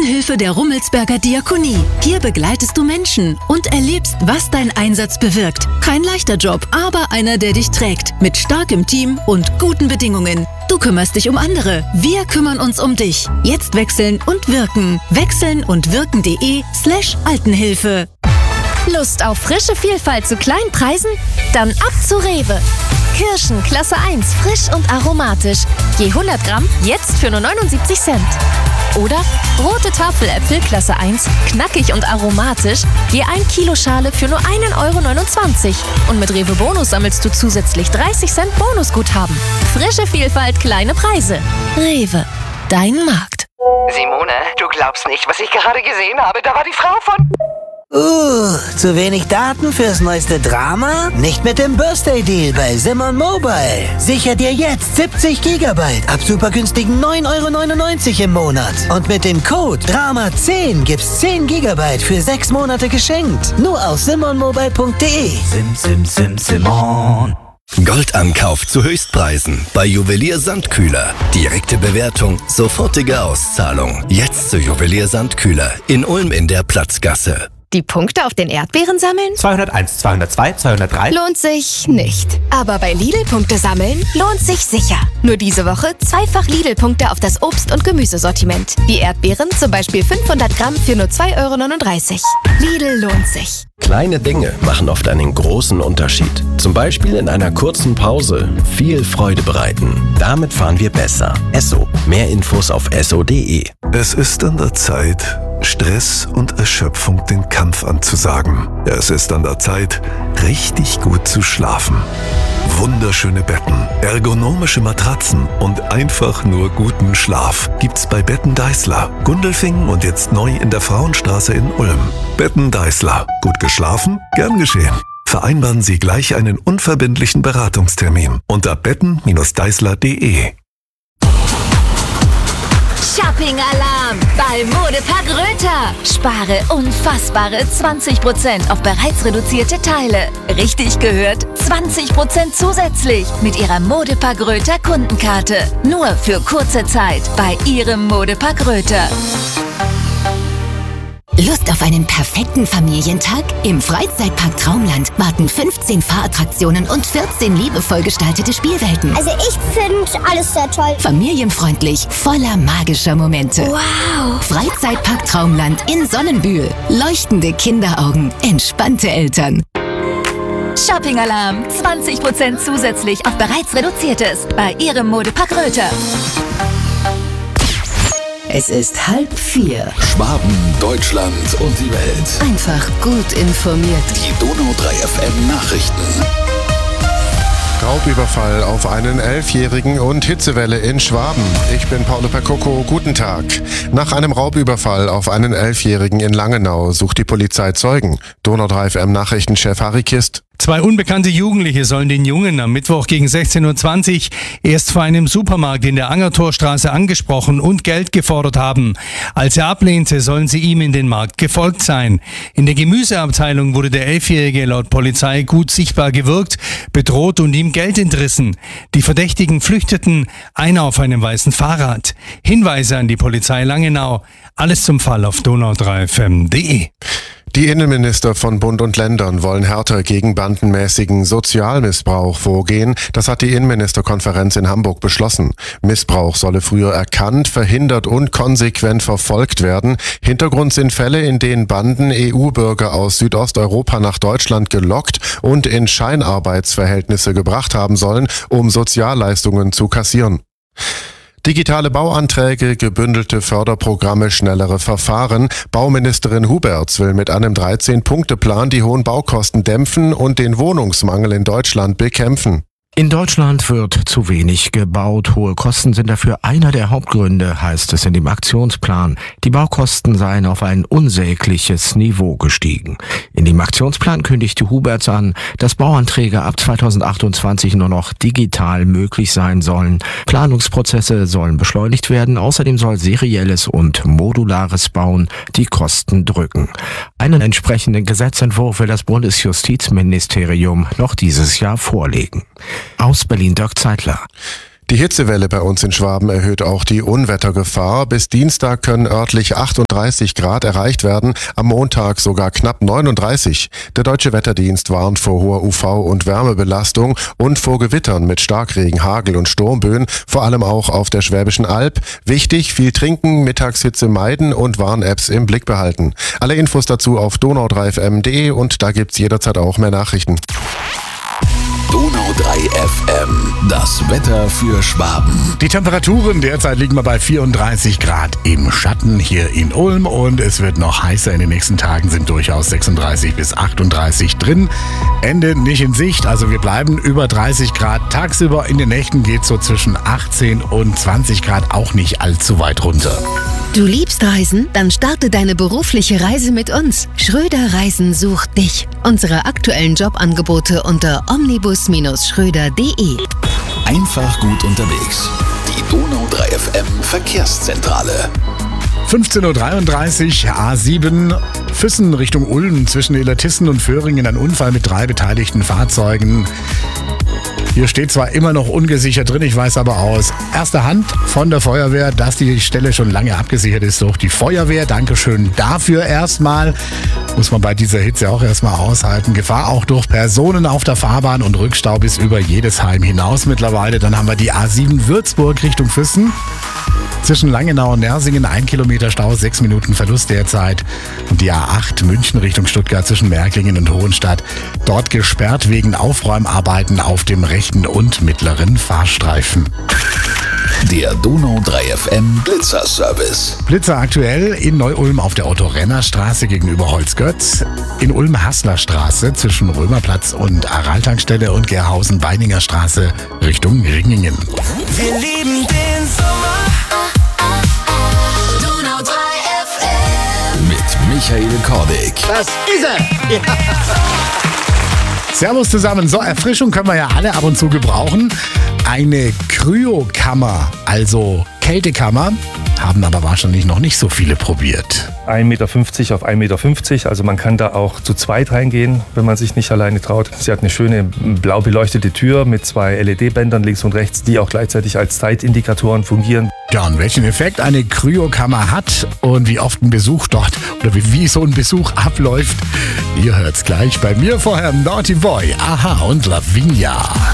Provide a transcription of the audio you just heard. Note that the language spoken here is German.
Altenhilfe der Rummelsberger Diakonie. Hier begleitest du Menschen und erlebst, was dein Einsatz bewirkt. Kein leichter Job, aber einer, der dich trägt. Mit starkem Team und guten Bedingungen. Du kümmerst dich um andere. Wir kümmern uns um dich. Jetzt wechseln und wirken. wechselnundwirken.de/Altenhilfe. Lust auf frische Vielfalt zu kleinen Preisen? Dann ab zu Rewe. Kirschen Klasse 1, frisch und aromatisch. Je 100 Gramm jetzt für nur 79 Cent. Oder rote Tafeläpfel Klasse 1, knackig und aromatisch. Je 1 Kilo Schale für nur 1,29 €. Und mit Rewe Bonus sammelst du zusätzlich 30 Cent Bonusguthaben. Frische Vielfalt, kleine Preise. Rewe, dein Markt. Simone, du glaubst nicht, was ich gerade gesehen habe. Da war die Frau von... Zu wenig Daten fürs neueste Drama? Nicht mit dem Birthday Deal bei Simon Mobile. Sicher dir jetzt 70 GB ab super günstigen 9,99 € im Monat. Und mit dem Code DRAMA10 gibt's 10 GB für 6 Monate geschenkt. Nur auf simonmobile.de. Simon. Goldankauf zu Höchstpreisen bei Juwelier Sandkühler. Direkte Bewertung, sofortige Auszahlung. Jetzt zu Juwelier Sandkühler in Ulm in der Platzgasse. Die Punkte auf den Erdbeeren sammeln? 201, 202, 203. Lohnt sich nicht. Aber bei Lidl-Punkte sammeln lohnt sich sicher. Nur diese Woche zweifach Lidl-Punkte auf das Obst- und Gemüsesortiment. Wie Erdbeeren, zum Beispiel 500 Gramm für nur 2,39 €. Lidl lohnt sich. Kleine Dinge machen oft einen großen Unterschied. Zum Beispiel in einer kurzen Pause viel Freude bereiten. Damit fahren wir besser. Esso. Mehr Infos auf esso.de. Es ist an der Zeit, Stress und Erschöpfung den Kampf anzusagen. Es ist an der Zeit, richtig gut zu schlafen. Wunderschöne Betten, ergonomische Matratzen und einfach nur guten Schlaf gibt's bei Betten Deißler, Gundelfingen und jetzt neu in der Frauenstraße in Ulm. Betten Deißler. Gut geschlafen? Gern geschehen. Vereinbaren Sie gleich einen unverbindlichen Beratungstermin unter betten-deißler.de. Shopping-Alarm bei Modepark Röther. Spare unfassbare 20% auf bereits reduzierte Teile. Richtig gehört, 20% zusätzlich mit Ihrer Modepark Röther Kundenkarte. Nur für kurze Zeit bei Ihrem Modepark Röther. Lust auf einen perfekten Familientag? Im Freizeitpark Traumland warten 15 Fahrattraktionen und 14 liebevoll gestaltete Spielwelten. Also ich finde alles sehr toll. Familienfreundlich, voller magischer Momente. Wow! Freizeitpark Traumland in Sonnenbühl. Leuchtende Kinderaugen, entspannte Eltern. Shopping-Alarm, 20% zusätzlich auf bereits reduziertes bei Ihrem Modepark Röther. Es ist 3:30. Schwaben, Deutschland und die Welt. Einfach gut informiert. Die Donau 3 FM Nachrichten. Raubüberfall auf einen 11-Jährigen und Hitzewelle in Schwaben. Ich bin Paolo Percoco, guten Tag. Nach einem Raubüberfall auf einen 11-Jährigen in Langenau sucht die Polizei Zeugen. Donau 3 FM Nachrichtenchef Harry Kist. 2 unbekannte Jugendliche sollen den Jungen am Mittwoch gegen 16:20 Uhr erst vor einem Supermarkt in der Angertorstraße angesprochen und Geld gefordert haben. Als er ablehnte, sollen sie ihm in den Markt gefolgt sein. In der Gemüseabteilung wurde der 11-Jährige laut Polizei gut sichtbar gewürgt, bedroht und ihm Geld entrissen. Die Verdächtigen flüchteten, einer auf einem weißen Fahrrad. Hinweise an die Polizei Langenau. Alles zum Fall auf donau3fm.de. Die Innenminister von Bund und Ländern wollen härter gegen bandenmäßigen Sozialmissbrauch vorgehen. Das hat die Innenministerkonferenz in Hamburg beschlossen. Missbrauch solle früher erkannt, verhindert und konsequent verfolgt werden. Hintergrund sind Fälle, in denen Banden EU-Bürger aus Südosteuropa nach Deutschland gelockt und in Scheinarbeitsverhältnisse gebracht haben sollen, um Sozialleistungen zu kassieren. Digitale Bauanträge, gebündelte Förderprogramme, schnellere Verfahren. Bauministerin Huberts will mit einem 13-Punkte-Plan die hohen Baukosten dämpfen und den Wohnungsmangel in Deutschland bekämpfen. In Deutschland wird zu wenig gebaut. Hohe Kosten sind dafür einer der Hauptgründe, heißt es in dem Aktionsplan. Die Baukosten seien auf ein unsägliches Niveau gestiegen. In dem Aktionsplan kündigte Huberts an, dass Bauanträge ab 2028 nur noch digital möglich sein sollen. Planungsprozesse sollen beschleunigt werden. Außerdem soll serielles und modulares Bauen die Kosten drücken. Einen entsprechenden Gesetzentwurf will das Bundesjustizministerium noch dieses Jahr vorlegen. Aus Berlin Dirk Zeitler. Die Hitzewelle bei uns in Schwaben erhöht auch die Unwettergefahr. Bis Dienstag können örtlich 38 Grad erreicht werden, am Montag sogar knapp 39. Der Deutsche Wetterdienst warnt vor hoher UV- und Wärmebelastung und vor Gewittern mit Starkregen, Hagel und Sturmböen, vor allem auch auf der Schwäbischen Alb. Wichtig, viel trinken, Mittagshitze meiden und Warn-Apps im Blick behalten. Alle Infos dazu auf donau3fm.de und da gibt's jederzeit auch mehr Nachrichten. Donau 3 FM, das Wetter für Schwaben. Die Temperaturen derzeit liegen wir bei 34 Grad im Schatten hier in Ulm und es wird noch heißer. In den nächsten Tagen sind durchaus 36 bis 38 drin. Ende nicht in Sicht, also wir bleiben über 30 Grad. Tagsüber in den Nächten geht so zwischen 18 und 20 Grad, auch nicht allzu weit runter. Du liebst Reisen? Dann starte deine berufliche Reise mit uns. Schröder Reisen sucht dich. Unsere aktuellen Jobangebote unter omnibus-schröder.de. Einfach gut unterwegs. Die Donau 3 FM Verkehrszentrale. 15.33 Uhr, A7, Füssen Richtung Ulm, zwischen Illertissen und Föhringen ein Unfall mit 3 beteiligten Fahrzeugen. Hier steht zwar immer noch ungesichert drin, ich weiß aber aus erster Hand von der Feuerwehr, dass die Stelle schon lange abgesichert ist durch die Feuerwehr. Dankeschön dafür erstmal. Muss man bei dieser Hitze auch erstmal aushalten. Gefahr auch durch Personen auf der Fahrbahn und Rückstau bis über jedes Heim hinaus mittlerweile. Dann haben wir die A7 Würzburg Richtung Füssen. Zwischen Langenau und Nersingen 1 Kilometer Stau, 6 Minuten Verlust derzeit. Und die A8 München Richtung Stuttgart zwischen Märklingen und Hohenstadt. Dort gesperrt wegen Aufräumarbeiten auf dem rechten und mittleren Fahrstreifen. Der Donau 3 FM Blitzer-Service. Blitzer aktuell in Neu-Ulm auf der Otto-Renner-Straße gegenüber Holzgötz. In Ulm-Hassler-Straße zwischen Römerplatz und Araltankstelle und Gerhausen-Beininger Straße Richtung Ringingen. Wir lieben den Sommer. Donau 3 FM. Mit Michael Kordig. Das ist er. Ja. Servus zusammen. So, Erfrischung können wir ja alle ab und zu gebrauchen. Eine Kryokammer, also Kältekammer, haben aber wahrscheinlich noch nicht so viele probiert. 1,50 Meter auf 1,50 Meter, also man kann da auch zu zweit reingehen, wenn man sich nicht alleine traut. Sie hat eine schöne blau beleuchtete Tür mit 2 LED-Bändern links und rechts, die auch gleichzeitig als Zeitindikatoren fungieren. Ja, und welchen Effekt eine Kryokammer hat und wie oft ein Besuch dort oder wie so ein Besuch abläuft, ihr hört's gleich bei mir vorher. Naughty Boy, Aha und Lavinia.